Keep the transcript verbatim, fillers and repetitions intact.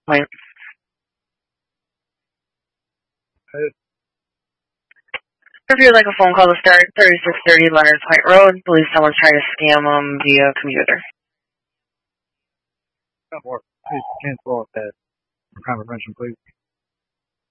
Point. If you'd like a phone call to start, thirty-six thirty Leonard Point Road. Believe someone's trying to scam them via computer. Please cancel that confirmation, please.